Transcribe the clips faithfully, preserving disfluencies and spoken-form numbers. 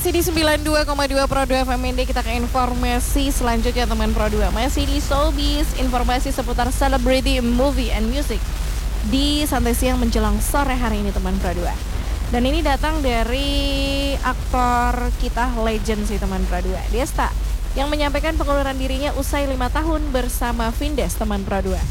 Masih di sembilan puluh dua koma dua Pro dua F M N D, kita ke informasi selanjutnya teman Pro dua. Masih di Showbiz, informasi seputar celebrity, movie, and music di Santai Siang menjelang sore hari ini teman Pro dua. Dan ini datang dari aktor kita legend sih teman Pro dua, Desta, yang menyampaikan pengunduran dirinya usai lima tahun bersama Vindes teman Pro dua.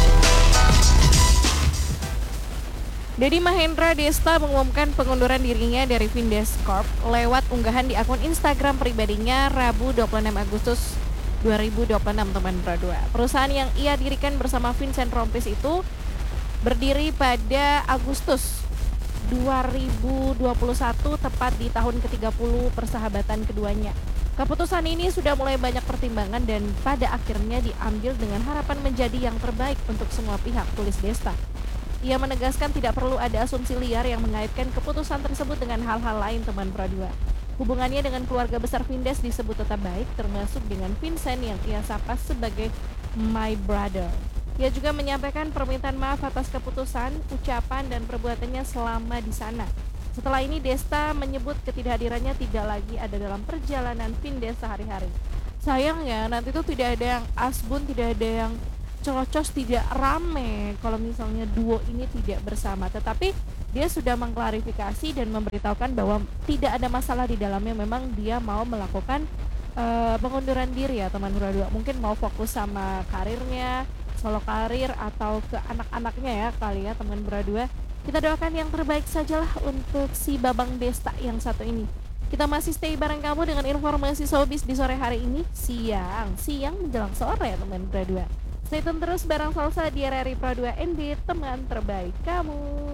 Deddy Mahendra Desta mengumumkan pengunduran dirinya dari Vindes Corp lewat unggahan di akun Instagram pribadinya Rabu dua puluh enam Agustus dua ribu dua puluh enam teman Pro dua. Perusahaan yang ia dirikan bersama Vincent Rompis itu berdiri pada Agustus dua ribu dua puluh satu, tepat di tahun ke tiga puluh persahabatan keduanya. Keputusan ini sudah mulai banyak pertimbangan dan pada akhirnya diambil dengan harapan menjadi yang terbaik untuk semua pihak, tulis Desta. Ia menegaskan tidak perlu ada asumsi liar yang mengaitkan keputusan tersebut dengan hal-hal lain teman Pro dua. Hubungannya dengan keluarga besar Vindes disebut tetap baik, termasuk dengan Vincent yang ia sapa sebagai my brother. Ia juga menyampaikan permintaan maaf atas keputusan, ucapan, dan perbuatannya selama di sana. Setelah ini Desta menyebut ketidakhadirannya tidak lagi ada dalam perjalanan Vindes sehari-hari. Sayangnya nanti tuh tidak ada yang asbun, tidak ada yang celocos, tidak rame kalau misalnya duo ini tidak bersama, tetapi dia sudah mengklarifikasi dan memberitahukan bahwa tidak ada masalah di dalamnya. Memang dia mau melakukan uh, pengunduran diri ya teman Pro dua, mungkin mau fokus sama karirnya, solo karir, atau ke anak-anaknya ya kali ya teman Pro dua. Kita doakan yang terbaik sajalah untuk si Babang Desta yang satu ini. Kita masih stay bareng kamu dengan informasi showbiz di sore hari ini, siang siang menjelang sore ya teman Pro dua. Stay tune terus bareng Salsa di R R I Pro dua N D, teman terbaik kamu.